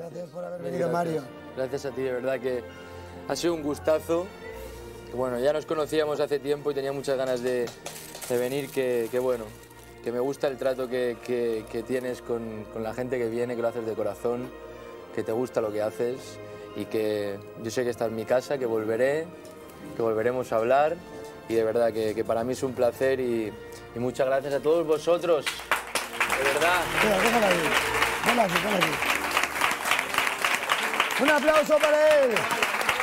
Gracias por haber venido, Mario. Gracias a ti, de verdad que ha sido un gustazo. Que bueno, ya nos conocíamos hace tiempo y tenía muchas ganas de venir, que bueno, que me gusta el trato que tienes con la gente que viene, que lo haces de corazón, que te gusta lo que haces y que yo sé que esta es mi casa, que volveré, que volveremos a hablar y de verdad que para mí es un placer y muchas gracias a todos vosotros, de verdad. Déjala aquí. Un aplauso para él.